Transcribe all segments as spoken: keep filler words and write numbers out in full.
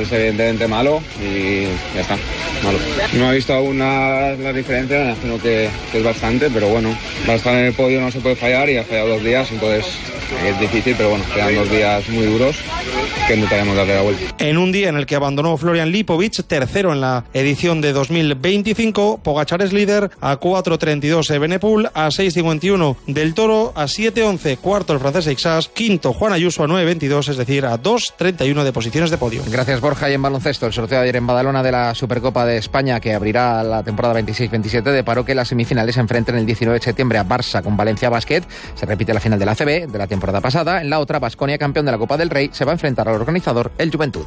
es evidentemente malo y ya está, malo. No he visto aún la, la diferencia, me imagino que, que es bastante, pero bueno, va a estar en el podio, no se puede fallar y ha fallado dos días, entonces es difícil, pero bueno, quedan dos días muy duros que intentaremos darle la vuelta. En un día en el que abandonó Florian Lipovic, tercero en la edición de dos mil veinticinco, Pogačar es líder a cuatro treinta y dos Evenepoel, a seis cincuenta y uno Del Toro, a siete once cuarto el francés Aixas, quinto Juan Ayuso a nueve veintidós, es decir, a dos treinta y uno de posiciones de podio. Gracias, Borja. Y en baloncesto, el sorteo de ayer en Badalona de la Supercopa de España, que abrirá la temporada veintiséis veintisiete, deparó que las semifinales se enfrenten el diecinueve de septiembre a Barça con Valencia Basket. Se repite la final de la A C B de la temporada pasada. En la otra, Baskonia, campeón de la Copa del Rey, se va a enfrentar al organizador, el Juventud.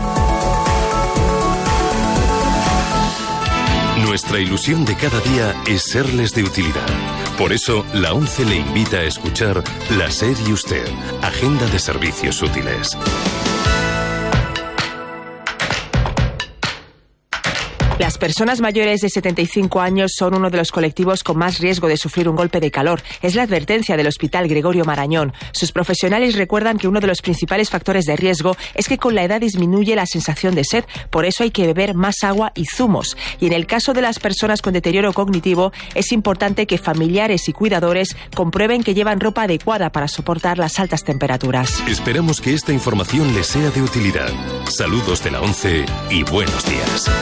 Nuestra ilusión de cada día es serles de utilidad. Por eso, la ONCE le invita a escuchar La SER y Usted, Agenda de Servicios Útiles. Las personas mayores de setenta y cinco años son uno de los colectivos con más riesgo de sufrir un golpe de calor. Es la advertencia del Hospital Gregorio Marañón. Sus profesionales recuerdan que uno de los principales factores de riesgo es que con la edad disminuye la sensación de sed. Por eso hay que beber más agua y zumos. Y en el caso de las personas con deterioro cognitivo, es importante que familiares y cuidadores comprueben que llevan ropa adecuada para soportar las altas temperaturas. Esperamos que esta información les sea de utilidad. Saludos de la ONCE y buenos días.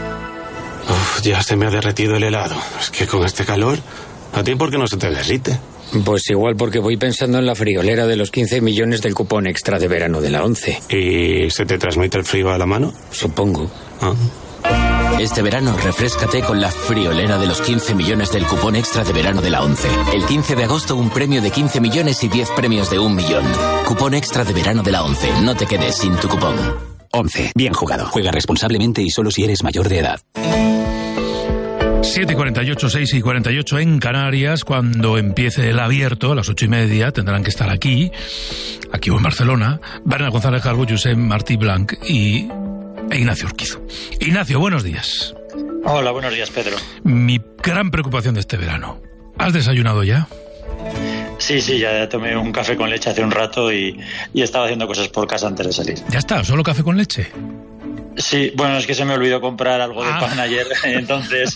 Uf, ya se me ha derretido el helado. Es que con este calor, ¿a ti por qué no se te derrite? Pues igual porque voy pensando en la friolera de los quince millones del cupón extra de verano de la ONCE. ¿Y se te transmite el frío a la mano? Supongo. Ah. Este verano refréscate con la friolera de los quince millones del cupón extra de verano de la ONCE. El quince de agosto un premio de quince millones y diez premios de un millón. Cupón extra de verano de la ONCE. No te quedes sin tu cupón. ONCE. Bien jugado. Juega responsablemente y solo si eres mayor de edad. siete y cuarenta y ocho, seis y cuarenta y ocho en Canarias. Cuando empiece el abierto, a las ocho y media, tendrán que estar aquí, aquí o en Barcelona, Bernat González Calvo, Josep Martí Blanc y e Ignacio Urquizo. Ignacio, buenos días. Hola, buenos días, Pedro. Mi gran preocupación de este verano. ¿Has desayunado ya? Sí, sí, ya tomé un café con leche hace un rato y, y estaba haciendo cosas por casa antes de salir. ¿Ya está? ¿Solo café con leche? Sí, bueno, es que se me olvidó comprar algo de ah. pan ayer, entonces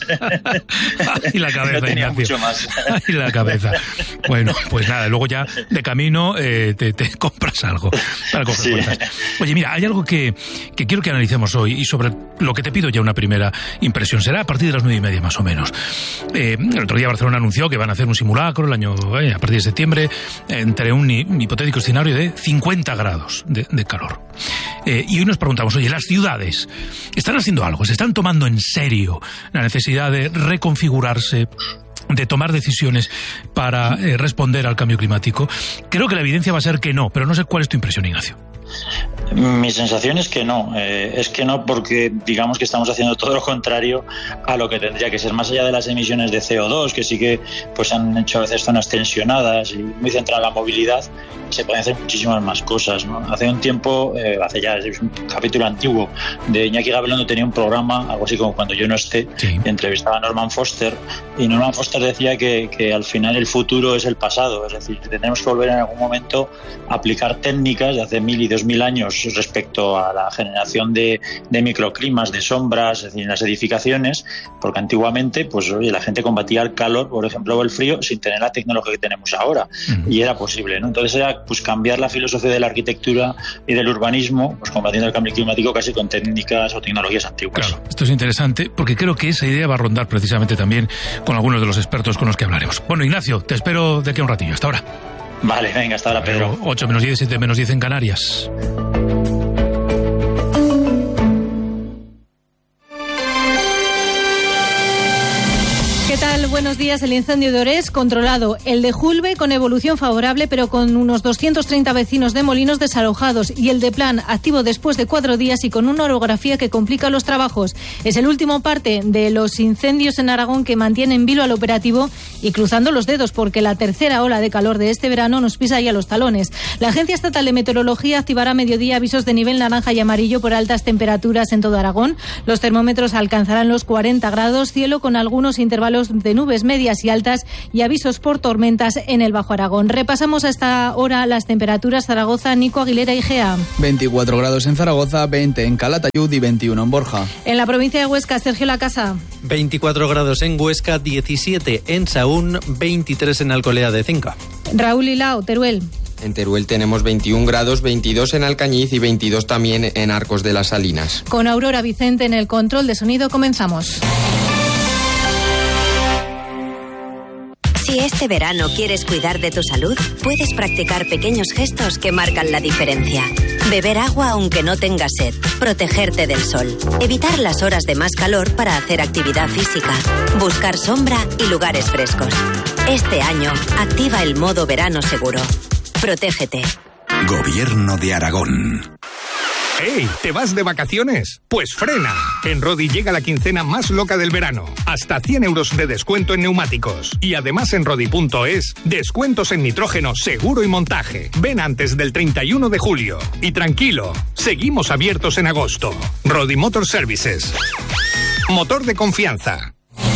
y la cabeza, no tenía Ignacio. mucho más. Y la cabeza. Bueno, pues nada, luego ya de camino eh, te, te compras algo para coger Sí. cuentas. Oye, mira, hay algo que, que quiero que analicemos hoy y sobre lo que te pido ya una primera impresión. Será a partir de las nueve y media más o menos. Eh, el otro día Barcelona anunció que van a hacer un simulacro el año eh, a partir de septiembre entre un, un hipotético escenario de cincuenta grados de, de calor. Eh, y hoy nos preguntamos, oye, las ciudades ¿están haciendo algo? ¿Se están tomando en serio la necesidad de reconfigurarse, de tomar decisiones para eh, responder al cambio climático? Creo que la evidencia va a ser que no, pero no sé cuál es tu impresión, Ignacio. Mi sensación es que no, eh, es que no porque digamos que estamos haciendo todo lo contrario a lo que tendría que ser, más allá de las emisiones de C O dos, que sí que pues han hecho a veces zonas tensionadas y muy centrada en la movilidad, se pueden hacer muchísimas más cosas, ¿no? Hace un tiempo, eh, hace ya es un capítulo antiguo de Iñaki Gabilondo, tenía un programa, algo así como Cuando yo no esté, sí. entrevistaba a Norman Foster y Norman Foster decía que, que al final el futuro es el pasado, es decir, tenemos que volver en algún momento a aplicar técnicas de hace mil y dos mil años respecto a la generación de, de microclimas, de sombras, es decir, en las edificaciones, porque antiguamente pues oye, la gente combatía el calor, por ejemplo, o el frío, sin tener la tecnología que tenemos ahora, uh-huh. y era posible, ¿no? Entonces era pues cambiar la filosofía de la arquitectura y del urbanismo, pues combatiendo el cambio climático casi con técnicas o tecnologías antiguas. Claro, esto es interesante porque creo que esa idea va a rondar precisamente también con algunos de los expertos con los que hablaremos. Bueno, Ignacio, te espero de aquí a un ratillo. Hasta ahora. Vale, venga, hasta ahora, Pedro. ocho menos diez, siete menos diez en Canarias. ¿Qué tal? Buenos días. El incendio de Orés controlado. El de Julbe con evolución favorable, pero con unos doscientos treinta vecinos de Molinos desalojados. Y el de Plan activo después de cuatro días y con una orografía que complica los trabajos. Es el último parte de los incendios en Aragón que mantiene en vilo al operativo y cruzando los dedos porque la tercera ola de calor de este verano nos pisa ya los talones. La Agencia Estatal de Meteorología activará a mediodía avisos de nivel naranja y amarillo por altas temperaturas en todo Aragón. Los termómetros alcanzarán los cuarenta grados, cielo con algunos intervalos de nubes nubes medias y altas y avisos por tormentas en el Bajo Aragón. Repasamos a esta hora las temperaturas. Zaragoza, Nico Aguilera y Gea. veinticuatro grados en Zaragoza, veinte en Calatayud y veintiuno en Borja. En la provincia de Huesca, Sergio Lacasa. veinticuatro grados en Huesca, diecisiete en Sahún, veintitrés en Alcolea de Cinca. Raúl Hilao, Teruel. En Teruel tenemos veintiún grados, veintidós en Alcañiz y veintidós también en Arcos de las Salinas. Con Aurora Vicente en el control de sonido comenzamos. Si este verano quieres cuidar de tu salud, puedes practicar pequeños gestos que marcan la diferencia. Beber agua aunque no tengas sed, protegerte del sol, evitar las horas de más calor para hacer actividad física, buscar sombra y lugares frescos. Este año, activa el modo verano seguro. Protégete. Gobierno de Aragón. ¡Ey! ¿Te vas de vacaciones? Pues frena. En Rodi llega la quincena más loca del verano. Hasta cien euros de descuento en neumáticos. Y además en Rodi punto es, descuentos en nitrógeno, seguro y montaje. Ven antes del treinta y uno de julio. Y tranquilo, seguimos abiertos en agosto. Rodi Motor Services. Motor de confianza.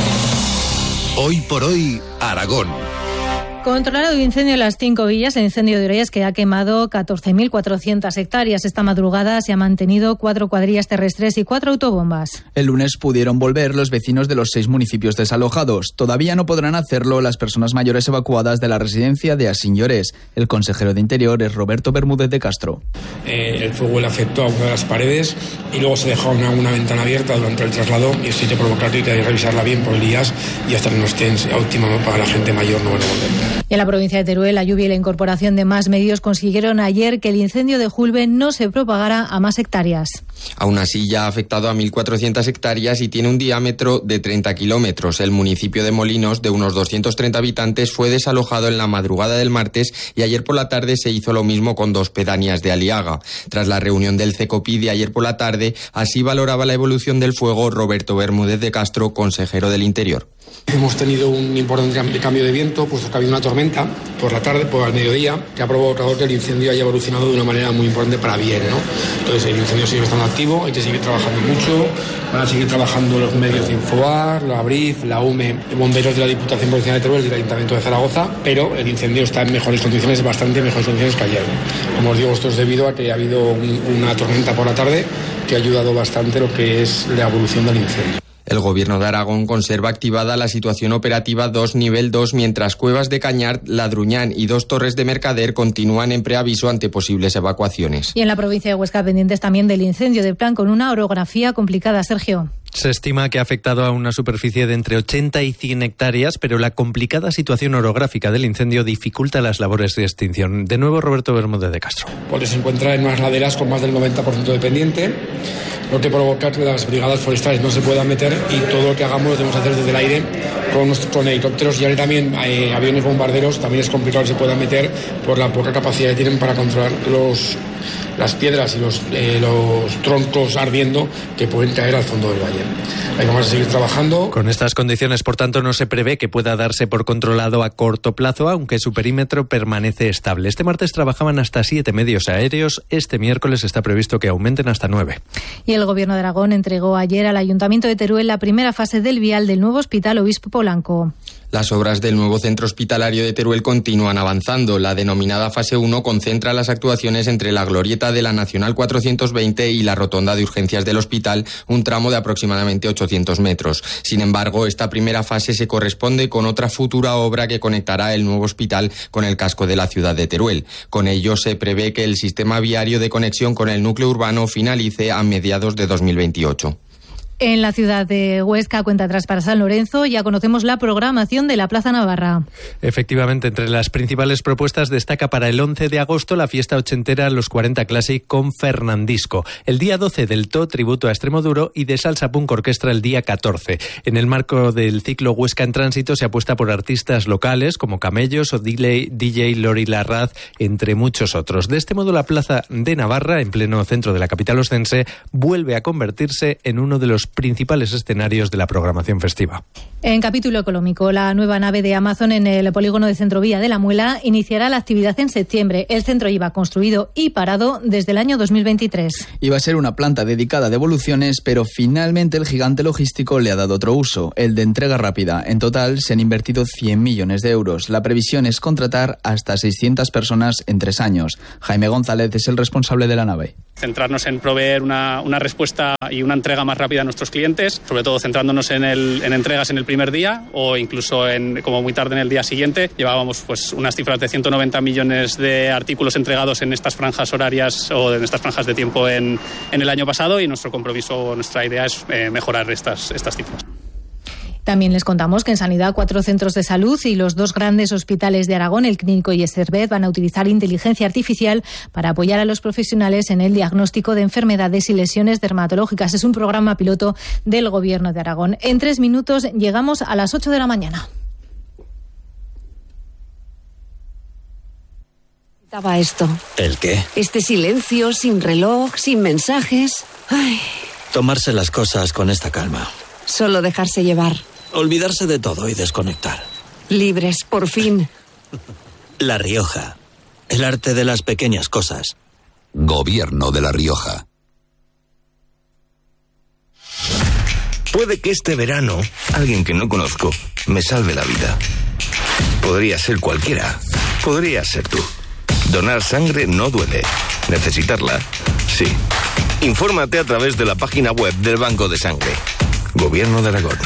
Hoy por hoy, Aragón. Controlado el incendio en las cinco villas, el incendio de Oreyes que ha quemado catorce mil cuatrocientas hectáreas. Esta madrugada se han mantenido cuatro cuadrillas terrestres y cuatro autobombas. El lunes pudieron volver los vecinos de los seis municipios desalojados. Todavía no podrán hacerlo las personas mayores evacuadas de la residencia de Asinllores. El consejero de Interior es Roberto Bermúdez de Castro. Eh, el fuego le afectó a una de las paredes y luego se dejó una, una ventana abierta durante el traslado y esto hay que provocarlo y hay que revisarla bien por días y hasta que no esté óptima para la gente mayor no van a volver. Y en la provincia de Teruel, la lluvia y la incorporación de más medios consiguieron ayer que el incendio de Julbe no se propagara a más hectáreas. Aún así, ya ha afectado a mil cuatrocientas hectáreas y tiene un diámetro de treinta kilómetros. El municipio de Molinos, de unos doscientos treinta habitantes, fue desalojado en la madrugada del martes y ayer por la tarde se hizo lo mismo con dos pedanías de Aliaga. Tras la reunión del CECOPI de ayer por la tarde, así valoraba la evolución del fuego Roberto Bermúdez de Castro, consejero del Interior. Hemos tenido un importante cambio de viento, puesto que ha habido una tormenta por la tarde, por al mediodía, que ha provocado que el incendio haya evolucionado de una manera muy importante para bien, ¿no? Entonces el incendio sigue estando activo, hay que seguir trabajando mucho, van a seguir trabajando los medios de Infobar, la ABRIF, la U M E, bomberos de la Diputación Provincial de Teruel y del Ayuntamiento de Zaragoza, pero el incendio está en mejores condiciones, bastante mejores condiciones que ayer. Como os digo, esto es debido a que ha habido un, una tormenta por la tarde que ha ayudado bastante lo que es la evolución del incendio. El Gobierno de Aragón conserva activada la situación operativa dos nivel dos, mientras Cuevas de Cañar, Ladruñán y dos Torres de Mercader continúan en preaviso ante posibles evacuaciones. Y en la provincia de Huesca pendientes también del incendio de Plan con una orografía complicada. Sergio. Se estima que ha afectado a una superficie de entre ochenta y cien hectáreas, pero la complicada situación orográfica del incendio dificulta las labores de extinción. De nuevo, Roberto Bermúdez de Castro. Porque se encuentra en unas laderas con más del noventa por ciento de pendiente, lo que provoca que las brigadas forestales no se puedan meter y todo lo que hagamos lo debemos hacer desde el aire con, con helicópteros y ahora también eh, aviones bombarderos. También es complicado que se puedan meter por la poca capacidad que tienen para controlar los, las piedras y los, eh, los troncos ardiendo que pueden caer al fondo del valle. Ahí vamos a seguir trabajando. Con estas condiciones, por tanto, no se prevé que pueda darse por controlado a corto plazo, aunque su perímetro permanece estable. Este martes trabajaban hasta siete medios aéreos. Este miércoles está previsto que aumenten hasta nueve. Y el Gobierno de Aragón entregó ayer al Ayuntamiento de Teruel la primera fase del vial del nuevo Hospital Obispo Polanco. Las obras del nuevo centro hospitalario de Teruel continúan avanzando. La denominada fase uno concentra las actuaciones entre la glorieta de la Nacional cuatrocientos veinte y la rotonda de urgencias del hospital, un tramo de aproximadamente ochocientos metros. Sin embargo, esta primera fase se corresponde con otra futura obra que conectará el nuevo hospital con el casco de la ciudad de Teruel. Con ello se prevé que el sistema viario de conexión con el núcleo urbano finalice a mediados de dos mil veintiocho. En la ciudad de Huesca, cuenta atrás para San Lorenzo, ya conocemos la programación de la Plaza Navarra. Efectivamente, entre las principales propuestas destaca para el once de agosto la fiesta ochentera Los cuarenta Classic con Fernandisco. El día doce del T O, tributo a Extremoduro, y de Salsa Punk Orquestra el día catorce. En el marco del ciclo Huesca en Tránsito se apuesta por artistas locales como Camellos o D J Lori Larraz, entre muchos otros. De este modo, la Plaza de Navarra, en pleno centro de la capital oscense, vuelve a convertirse en uno de los los principales escenarios de la programación festiva. En capítulo económico, la nueva nave de Amazon en el polígono de Centrovía de La Muela iniciará la actividad en septiembre. El centro lleva construido y parado desde el año dos mil veintitrés. Iba a ser una planta dedicada a devoluciones, pero finalmente el gigante logístico le ha dado otro uso, el de entrega rápida. En total se han invertido cien millones de euros. La previsión es contratar hasta seiscientas personas en tres años. Jaime González es el responsable de la nave. Centrarnos en proveer una, una respuesta y una entrega más rápida a nuestros clientes, sobre todo centrándonos en, el, en entregas en el primer día o incluso en, como muy tarde en el día siguiente. Llevábamos pues unas cifras de ciento noventa millones de artículos entregados en estas franjas horarias o en estas franjas de tiempo en, en el año pasado, y nuestro compromiso, nuestra idea es eh, mejorar estas, estas cifras. También les contamos que en Sanidad cuatro centros de salud y los dos grandes hospitales de Aragón, el Clínico y el Servet, van a utilizar inteligencia artificial para apoyar a los profesionales en el diagnóstico de enfermedades y lesiones dermatológicas. Es un programa piloto del Gobierno de Aragón. En tres minutos llegamos a las ocho de la mañana. Estaba esto. ¿El qué? Este silencio, sin reloj, sin mensajes. Ay. Tomarse las cosas con esta calma. Solo dejarse llevar. Olvidarse de todo y desconectar. Libres, por fin. La Rioja. El arte de las pequeñas cosas. Gobierno de La Rioja. Puede que este verano alguien que no conozco me salve la vida. Podría ser cualquiera. Podría ser tú. Donar sangre no duele. Necesitarla, sí. Infórmate a través de la página web del Banco de Sangre. Gobierno de Aragón.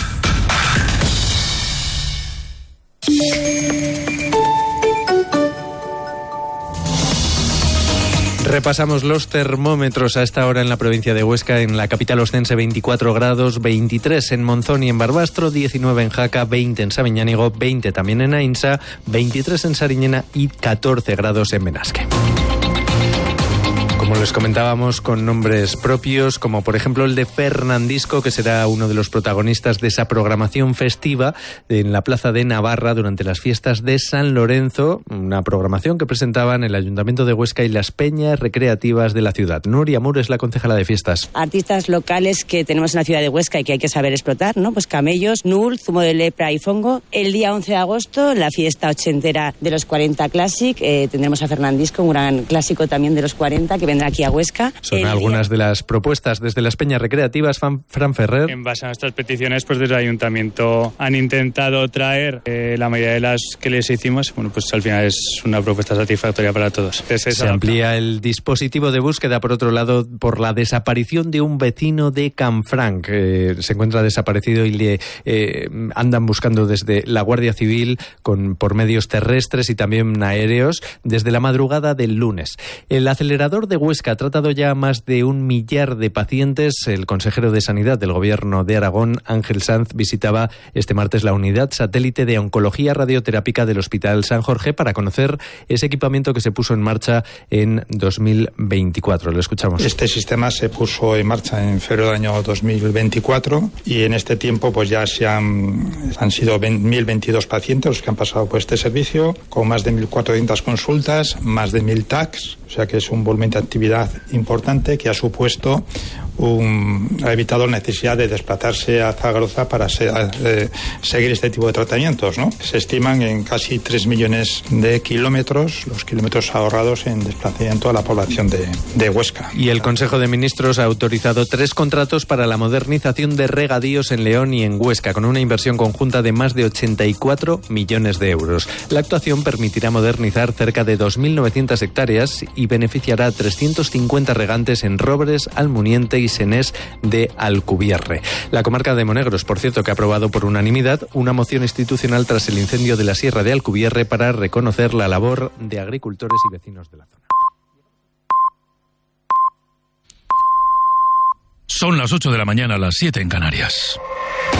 Repasamos los termómetros a esta hora en la provincia de Huesca. En la capital oscense veinticuatro grados, veintitrés en Monzón y en Barbastro, diecinueve en Jaca, veinte en Sabiñánigo, veinte también en Ainsa, veintitrés en Sariñena y catorce grados en Benasque. Como les comentábamos, con nombres propios, como por ejemplo el de Fernandisco, que será uno de los protagonistas de esa programación festiva en la Plaza de Navarra durante las fiestas de San Lorenzo, una programación que presentaban el Ayuntamiento de Huesca y las peñas recreativas de la ciudad. Nuria Mur es la concejala de fiestas. Artistas locales que tenemos en la ciudad de Huesca y que hay que saber explotar, ¿no? Pues camellos, nul, zumo de lepra y fongo. El día once de agosto, la fiesta ochentera de los cuarenta Classic, eh, tendremos a Fernandisco, un gran clásico también de los cuarenta, que vendrá aquí a Huesca. Son el algunas día... de las propuestas desde las peñas recreativas. Fran, Fran Ferrer. En base a nuestras peticiones, pues desde el Ayuntamiento han intentado traer eh, la mayoría de las que les hicimos. Bueno, pues al final es una propuesta satisfactoria para todos. Entonces, se amplía el dispositivo de búsqueda, por otro lado, por la desaparición de un vecino de Canfranc. Eh, se encuentra desaparecido y le eh, andan buscando desde la Guardia Civil con, por medios terrestres y también aéreos desde la madrugada del lunes. El acelerador de Huesca ha tratado ya a más de un millar de pacientes. El consejero de Sanidad del Gobierno de Aragón, Ángel Sanz, visitaba este martes la unidad satélite de oncología radioterápica del Hospital San Jorge para conocer ese equipamiento que se puso en marcha en dos mil veinticuatro. Lo escuchamos. Este sistema se puso en marcha en febrero del año dos mil veinticuatro y en este tiempo pues ya se han, han sido mil veintidós pacientes los que han pasado por este servicio, con más de mil cuatrocientas consultas, más de mil tags, o sea que es un volumen de actividad importante que ha supuesto un, ha evitado la necesidad de desplazarse a Zaragoza para se, eh, seguir este tipo de tratamientos, ¿no? Se estiman en casi tres millones de kilómetros los kilómetros ahorrados en desplazamiento a la población de, de Huesca. Y el Consejo de Ministros ha autorizado tres contratos para la modernización de regadíos en León y en Huesca, con una inversión conjunta de más de ochenta y cuatro millones de euros. La actuación permitirá modernizar cerca de dos mil novecientas hectáreas y beneficiará a trescientos cincuenta regantes en Robres, Almuniente y Senés de Alcubierre. La comarca de Monegros, por cierto, que ha aprobado por unanimidad una moción institucional tras el incendio de la Sierra de Alcubierre para reconocer la labor de agricultores y vecinos de la zona. Son las ocho de la mañana, las siete en Canarias.